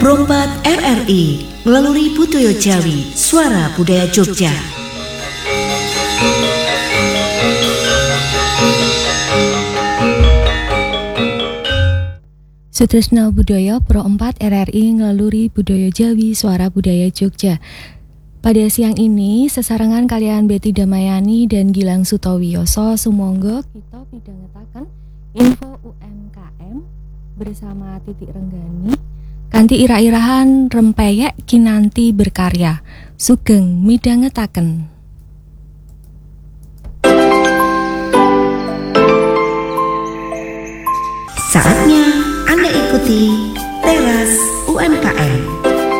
Prompat RRI melalui Budaya Jawi, Suara Budaya Jogja. Sutresna Budaya Pro 4 RRI ngeluluri Budaya Jawi Suara Budaya Jogja. Pada siang ini sesarengan kalian Betty Damayani dan Gilang Sutowiyoso sumangga kita pidhangetaken info UMKM bersama Titik Renggani kanthi ira-irahan rempeyek kinanti berkarya. Sugeng midhangetaken. Saatnya Anda ikuti Teras UMKM.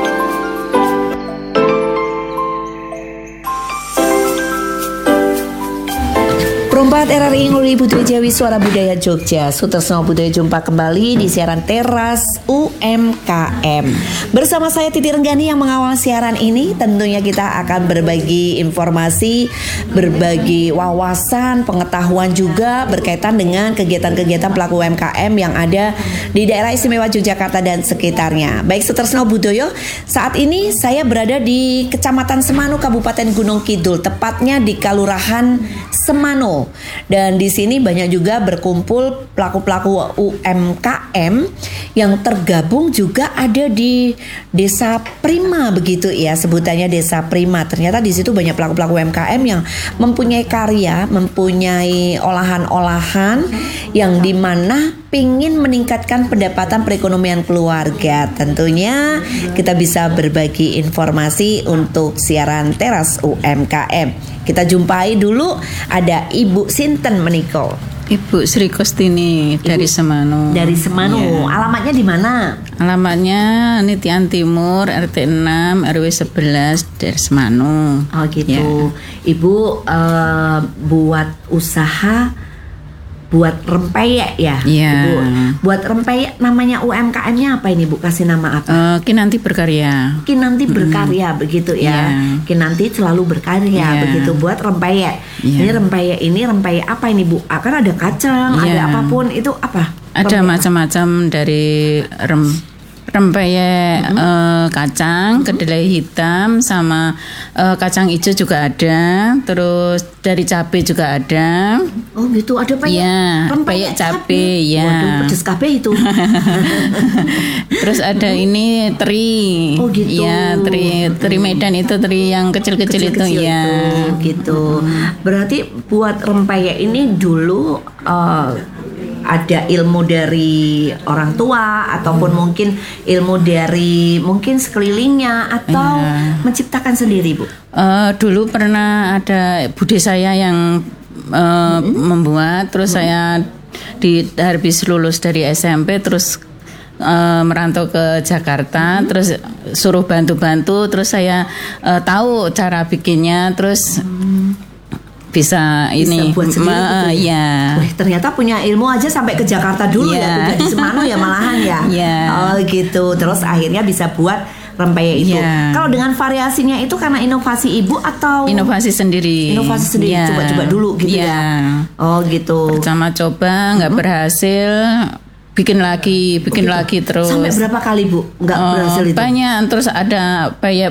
Prompat RRI melalui Budaya Jawi Suara Budaya Jogja. Sutresna Budaya jumpa kembali di siaran Teras UMKM. Bersama saya Titik Renggani yang mengawal siaran ini. Tentunya kita akan berbagi informasi, berbagi wawasan, pengetahuan juga berkaitan dengan kegiatan-kegiatan pelaku UMKM yang ada di daerah istimewa Yogyakarta dan sekitarnya. Baik Sutresna Budaya, saat ini saya berada di Kecamatan Semano, Kabupaten Gunung Kidul, tepatnya di Kelurahan Semano. Dan di sini banyak juga berkumpul pelaku-pelaku UMKM yang tergabung juga ada di Desa Prima begitu ya, sebutannya Desa Prima. Ternyata di situ banyak pelaku-pelaku UMKM yang mempunyai karya, mempunyai olahan-olahan yang dimana pingin meningkatkan pendapatan perekonomian keluarga. Tentunya kita bisa berbagi informasi untuk siaran Teras UMKM. Kita jumpai dulu ada Ibu Sinten meniko. Ibu Sri Kostini dari Semano. Dari Semano. Ya. Alamatnya di mana? Alamatnya Nitian Timur, RT 6, RW 11 dari Semano. Oh gitu. Ya. Ibu buat usaha buat rempeyek ya? Iya. Ibu, buat rempeyek namanya UMKM-nya apa ini Bu? Kasih nama apa? Kinanti Berkarya. Kinanti Berkarya begitu ya. Yeah. Kinanti selalu berkarya begitu buat rempeyek. Yeah. Ini rempeyek apa ini Bu? Kan ada kacang, ada apapun itu apa? Ada macam-macam dari rempeyek kacang, kedelai hitam sama kacang hijau juga ada. Terus dari cabai juga ada. Oh gitu, ada rempeyek cabai ya. Waduh, pedes cabai itu. Terus ada ini teri. Oh gitu. Ya, teri Medan itu teri yang kecil-kecil itu ya. Gitu. Berarti buat rempeyek ini dulu ada ilmu dari orang tua ataupun mungkin ilmu dari mungkin sekelilingnya atau menciptakan sendiri Bu? Dulu pernah ada bude saya yang membuat, terus saya habis lulus dari SMP terus merantau ke Jakarta, terus suruh bantu-bantu, terus saya tahu cara bikinnya, terus bisa buat sendiri ya. Wih, ternyata punya ilmu aja sampai ke Jakarta dulu ya, di Semano ya malahan ya. Oh gitu. Terus akhirnya bisa buat rempeyek itu. Kalau dengan variasinya itu karena inovasi Ibu atau inovasi sendiri? Inovasi sendiri. Coba-coba dulu gitu ya. Oh gitu. Pertama coba nggak berhasil, bikin lagi terus. Sampai berapa kali Bu nggak berhasil itu? Banyak. Terus ada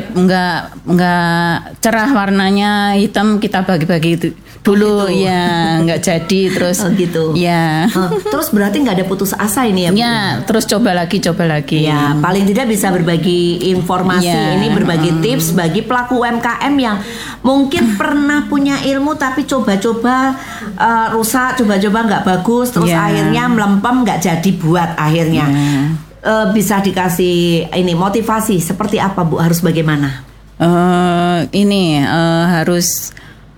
nggak cerah warnanya, hitam, kita bagi-bagi itu dulu gitu. Ya nggak jadi terus. Oh gitu. Ya. Terus berarti nggak ada putus asa ini ya Bu? Ya. Terus coba lagi. Ya paling tidak bisa berbagi informasi ini, berbagi tips bagi pelaku UMKM yang mungkin pernah punya ilmu tapi coba-coba rusak, coba-coba nggak bagus, terus akhirnya melempem nggak jadi buat akhirnya. Bisa dikasih ini motivasi seperti apa Bu? Harus bagaimana? Harus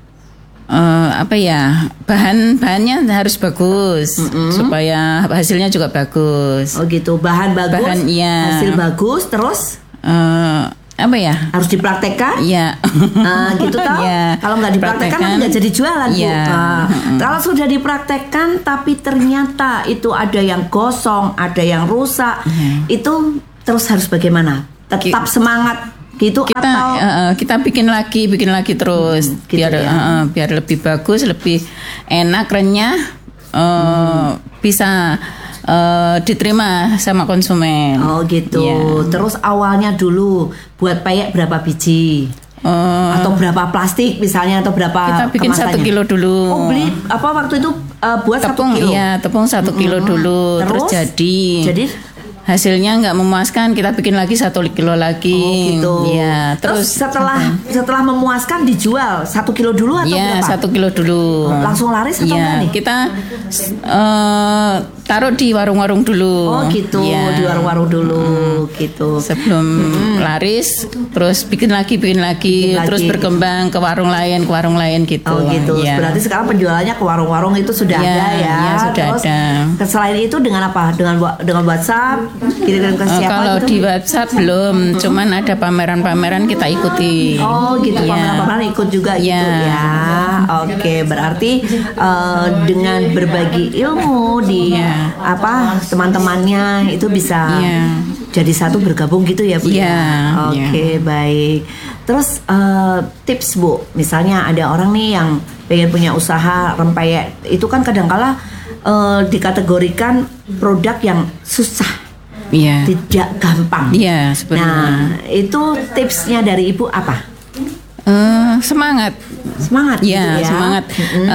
bahannya harus bagus supaya hasilnya juga bagus. Oh gitu, bahan bagus, hasil bagus, terus harus dipraktekkan. Iya. Gitu toh. Kalau nggak dipraktekkan nggak jadi jualan Bu. Kalau sudah dipraktekkan tapi ternyata itu ada yang gosong, ada yang rusak, itu terus harus bagaimana? Tetap semangat gitu kita bikin lagi terus gitu biar lebih bagus, lebih enak, renyah, bisa diterima sama konsumen. Oh gitu. Ya. Terus awalnya dulu buat peyek berapa biji? Atau berapa plastik misalnya, atau berapa Kita bikin 1 kemasannya? kilo dulu. Oh beli apa waktu itu buat 1 Tepung, kilo? iya, tepung 1 kilo dulu. Terus jadi hasilnya nggak memuaskan, kita bikin lagi 1 kilo lagi. gitu. Ya, terus setelah memuaskan dijual 1 kilo dulu atau ya, berapa? 1 kilo dulu. Langsung laris atau enggak Ya, nih? kita taruh di warung-warung dulu. Oh gitu, Ya. di warung-warung dulu gitu. Sebelum laris, terus bikin lagi, terus lagi. berkembang ke warung lain gitu. Oh gitu. Ya. Berarti sekarang penjualannya ke warung-warung itu sudah Ya, ada ya. ya, sudah Terus ada. selain itu dengan apa? Dengan WhatsApp, kirim ke siapa Kalau gitu? di WhatsApp belum, cuman ada pameran-pameran kita ikuti. Oh gitu, Ya. pameran-pameran ikut juga gitu Ya. ya. Oke, berarti dengan berbagi ilmu di Ya. teman-temannya itu bisa Ya. jadi satu bergabung gitu ya Bu. Ya, Oke, baik. Terus tips Bu, misalnya ada orang nih yang pengen punya usaha rempeyek, itu kan kadangkala dikategorikan produk yang susah, Iya. tidak gampang. Iya, sebenarnya. Nah, itu tipsnya dari Ibu apa? Semangat. Semangat gitu Ya, ya. semangat.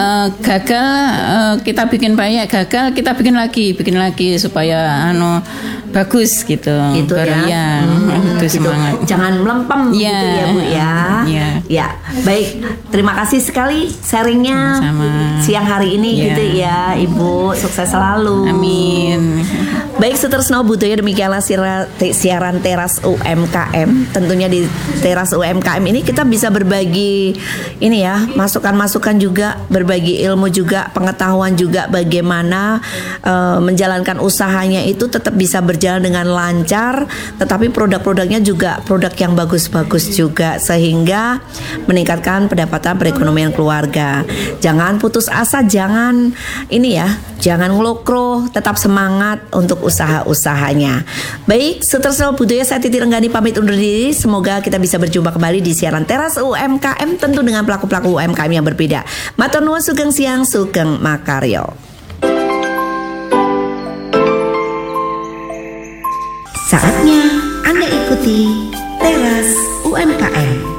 Gagal kita bikin banyak, gagal kita bikin lagi supaya bagus gitu. Gitu ya. Ya, itu Gitu. semangat. Jangan melempem Ya. gitu ya Bu ya. Ya. Ya, baik. Terima kasih sekali sharingnya Sama-sama. siang hari ini Ya. gitu ya Ibu. Sukses selalu. Amin. Baik, Sutresno Budoyo, demikianlah siaran Teras UMKM. Tentunya di Teras UMKM ini kita bisa berbagi ini ya, masukan-masukan juga, berbagi ilmu juga, pengetahuan juga bagaimana menjalankan usahanya itu tetap bisa berjalan dengan lancar, tetapi produk-produknya juga produk yang bagus-bagus juga sehingga meningkatkan pendapatan perekonomian keluarga. Jangan putus asa, jangan ini ya, jangan ngelokro, tetap semangat untuk usaha-usahanya. Baik, Sutresno Budoyo, saya Titi Renggani pamit undur diri. Semoga kita bisa berjumpa kembali di siaran Teras UMKM, tentu dengan pelaku-pelaku UMKM yang berbeda. Matur nuwun, sugeng siang, sugeng makaryo. Saatnya Anda ikuti Teras UMKM.